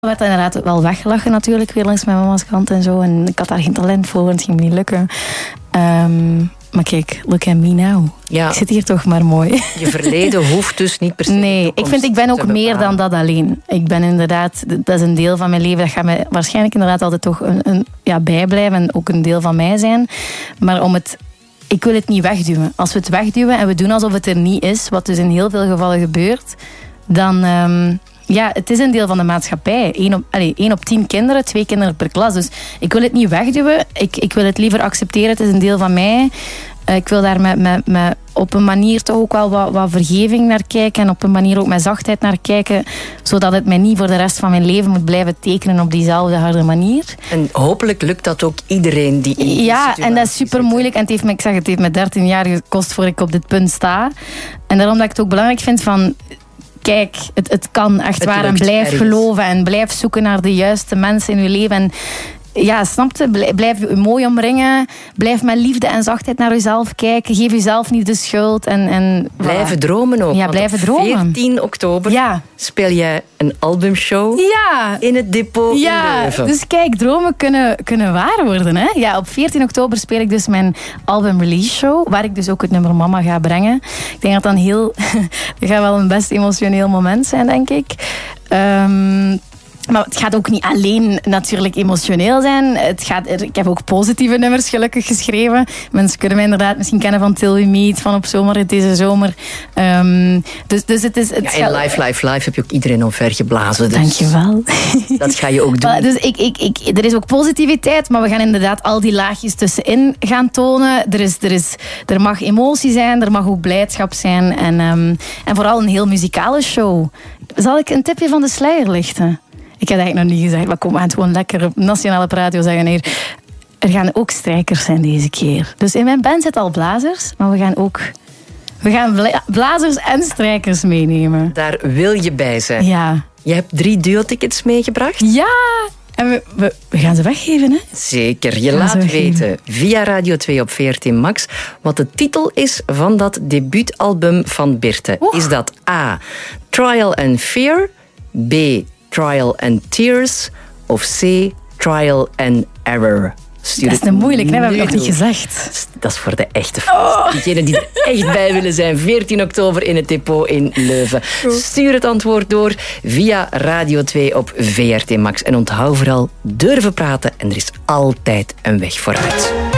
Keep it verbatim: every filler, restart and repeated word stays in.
Ik werd inderdaad wel weggelachen natuurlijk, weer langs mijn mama's kant en zo. En ik had daar geen talent voor en het ging me niet lukken. Um, maar kijk, look at me now. Ja. Ik zit hier toch maar mooi. Je verleden hoeft dus niet per se. Nee, ik vind ik ben ook meer dan dat alleen. Ik ben inderdaad, dat is een deel van mijn leven. Dat gaat mij waarschijnlijk inderdaad altijd toch een, een, ja, bijblijven en ook een deel van mij zijn. Maar om het... Ik wil het niet wegduwen. Als we het wegduwen en we doen alsof het er niet is, wat dus in heel veel gevallen gebeurt, dan... Um, ja, het is een deel van de maatschappij. Eén op, allez, één op tien kinderen, twee kinderen per klas. Dus ik wil het niet wegduwen. Ik, ik wil het liever accepteren. Het is een deel van mij. Uh, ik wil daar met, met, met op een manier toch ook wel wat, wat vergeving naar kijken. En op een manier ook met zachtheid naar kijken. Zodat het mij niet voor de rest van mijn leven moet blijven tekenen op diezelfde harde manier. En hopelijk lukt dat ook iedereen die in die Ja, situatie en dat is super moeilijk. En het heeft me, ik zeg, het heeft me dertien jaar gekost voor ik op dit punt sta. En daarom dat ik het ook belangrijk vind van... Kijk, het, het kan echt het waar en blijf ergens. geloven en blijf zoeken naar de juiste mensen in je leven. En ja, snap je? Blijf je mooi omringen. Blijf met liefde en zachtheid naar jezelf kijken. Geef jezelf niet de schuld. En, en, blijven voilà. dromen ook. Ja, blijven dromen. veertien oktober ja. speel jij een albumshow ja. in het Depot ja. in Leuven. Dus kijk, dromen kunnen, kunnen waar worden. Hè? Ja, op veertien oktober speel ik dus mijn album release show. Waar ik dus ook het nummer Mama ga brengen. Ik denk dat dat een heel... dat gaat wel een best emotioneel moment zijn, denk ik. Um, Maar het gaat ook niet alleen natuurlijk emotioneel zijn. Het gaat, ik heb ook positieve nummers gelukkig geschreven. Mensen kunnen mij inderdaad misschien kennen van Till We Meet, van Op Zomer, deze zomer. Um, dus, dus het is... Het ja, in Live, Live, Live heb je ook iedereen omver geblazen. Dus dankjewel. Dat ga je ook doen. Dus ik, ik, ik, er is ook positiviteit, maar we gaan inderdaad al die laagjes tussenin gaan tonen. Er, is, er, is, er mag emotie zijn, er mag ook blijdschap zijn. En, um, en vooral een heel muzikale show. Zal ik een tipje van de sluier lichten? Ik heb dat eigenlijk nog niet gezegd, maar kom, we gaan het gewoon lekker op nationale radio zeggen hier. Er gaan ook strijkers zijn deze keer. Dus in mijn band zitten al blazers, maar we gaan ook... We gaan blazers en strijkers meenemen. Daar wil je bij zijn. Ja. Je hebt drie duo-tickets meegebracht? Ja! En we, we, we gaan ze weggeven, hè? Zeker. Je laat weten via Radio twee op veertien Max wat de titel is van dat debuutalbum van Birte. Oh. Is dat A. Trial and Fear? B. Trial and Tears? Of C. Trial and Error? Stuur dat is een moeilijk, hè? Dat heb ik nog niet gezegd. Dat is voor de echte fans. Oh. Diegenen die er echt bij willen zijn. veertien oktober in het Depot in Leuven. Goed. Stuur het antwoord door via Radio twee op V R T Max. En onthoud vooral, durven praten en er is altijd een weg vooruit.